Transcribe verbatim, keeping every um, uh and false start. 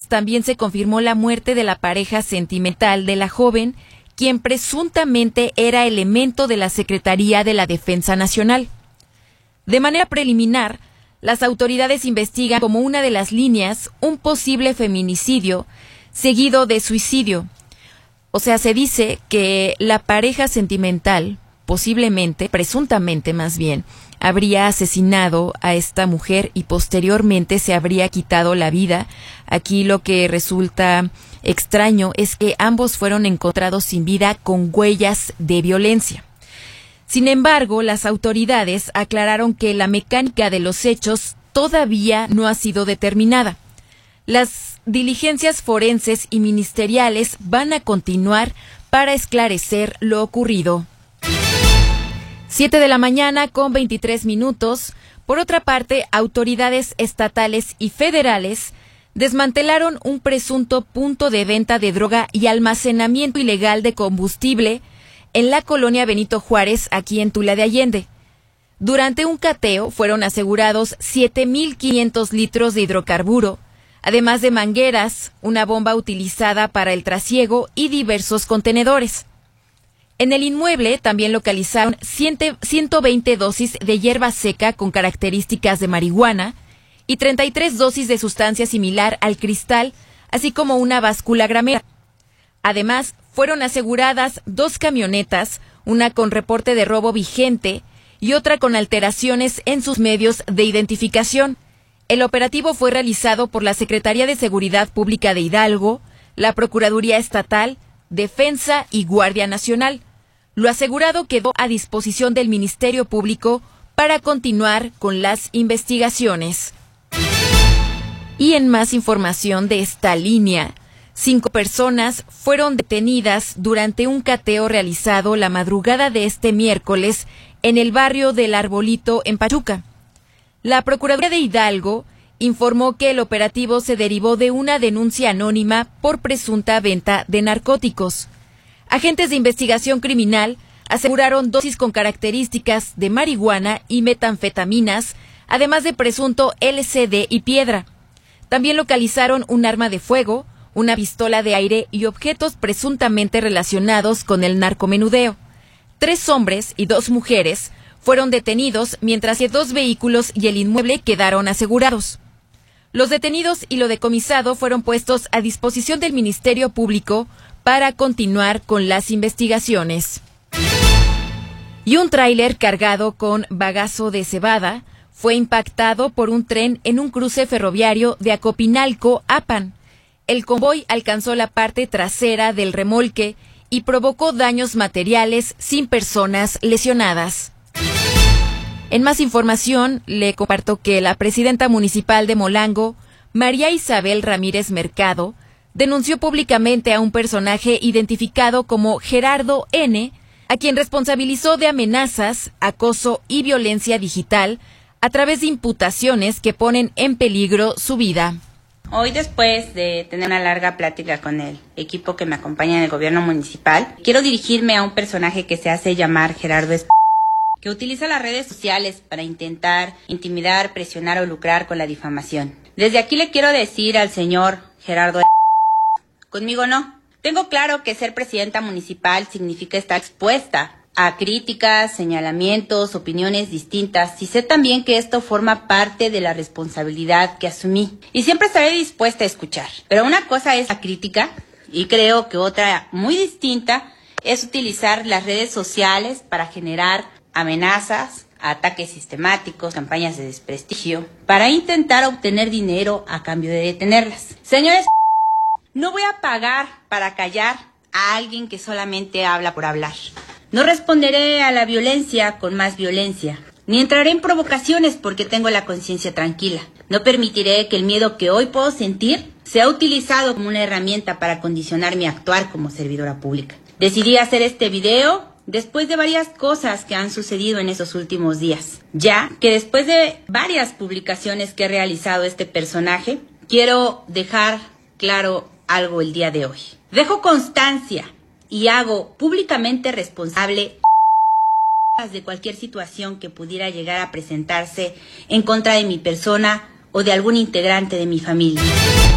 también se confirmó la muerte de la pareja sentimental de la joven, quien presuntamente era elemento de la Secretaría de la Defensa Nacional. De manera preliminar, las autoridades investigan como una de las líneas un posible feminicidio seguido de suicidio. O sea, se dice que la pareja sentimental, posiblemente, presuntamente más bien, habría asesinado a esta mujer y posteriormente se habría quitado la vida. Aquí lo que resulta extraño es que ambos fueron encontrados sin vida con huellas de violencia. Sin embargo, las autoridades aclararon que la mecánica de los hechos todavía no ha sido determinada. Las diligencias forenses y ministeriales van a continuar para esclarecer lo ocurrido. Siete de la mañana con veintitrés minutos. Por otra parte, autoridades estatales y federales desmantelaron un presunto punto de venta de droga y almacenamiento ilegal de combustible en la colonia Benito Juárez, aquí en Tula de Allende. Durante un cateo fueron asegurados siete mil quinientos litros de hidrocarburo, además de mangueras, una bomba utilizada para el trasiego y diversos contenedores. En el inmueble también localizaron ciento veinte dosis de hierba seca con características de marihuana y treinta y tres dosis de sustancia similar al cristal, así como una báscula gramera. Además, fueron aseguradas dos camionetas, una con reporte de robo vigente y otra con alteraciones en sus medios de identificación. El operativo fue realizado por la Secretaría de Seguridad Pública de Hidalgo, la Procuraduría Estatal, Defensa y Guardia Nacional. Lo asegurado quedó a disposición del Ministerio Público para continuar con las investigaciones. Y en más información de esta línea, cinco personas fueron detenidas durante un cateo realizado la madrugada de este miércoles en el barrio del Arbolito, en Pachuca. La Procuraduría de Hidalgo informó que el operativo se derivó de una denuncia anónima por presunta venta de narcóticos. Agentes de investigación criminal aseguraron dosis con características de marihuana y metanfetaminas, además de presunto L S D y piedra. También localizaron un arma de fuego, una pistola de aire y objetos presuntamente relacionados con el narcomenudeo. Tres hombres y dos mujeres fueron detenidos, mientras que dos vehículos y el inmueble quedaron asegurados. Los detenidos y lo decomisado fueron puestos a disposición del Ministerio Público para continuar con las investigaciones. Y un tráiler cargado con bagazo de cebada fue impactado por un tren en un cruce ferroviario de Acopinalco a Apan. El convoy alcanzó la parte trasera del remolque y provocó daños materiales sin personas lesionadas. En más información, le comparto que la presidenta municipal de Molango, María Isabel Ramírez Mercado, denunció públicamente a un personaje identificado como Gerardo N., a quien responsabilizó de amenazas, acoso y violencia digital a través de imputaciones que ponen en peligro su vida. Hoy, después de tener una larga plática con el equipo que me acompaña en el gobierno municipal, quiero dirigirme a un personaje que se hace llamar Gerardo Esp... que utiliza las redes sociales para intentar intimidar, presionar o lucrar con la difamación. Desde aquí le quiero decir al señor Gerardo Esp... conmigo no. Tengo claro que ser presidenta municipal significa estar expuesta a críticas, señalamientos, opiniones distintas, y sé también que esto forma parte de la responsabilidad que asumí. Y siempre estaré dispuesta a escuchar. Pero una cosa es la crítica, y creo que otra muy distinta es utilizar las redes sociales para generar amenazas, ataques sistemáticos, campañas de desprestigio, para intentar obtener dinero a cambio de detenerlas. Señores, no voy a pagar para callar a alguien que solamente habla por hablar. No responderé a la violencia con más violencia, ni entraré en provocaciones porque tengo la conciencia tranquila. No permitiré que el miedo que hoy puedo sentir sea utilizado como una herramienta para condicionar mi actuar como servidora pública. Decidí hacer este video después de varias cosas que han sucedido en esos últimos días, ya que después de varias publicaciones que he realizado este personaje, quiero dejar claro algo el día de hoy. Dejo constancia y hago públicamente responsable de cualquier situación que pudiera llegar a presentarse en contra de mi persona o de algún integrante de mi familia.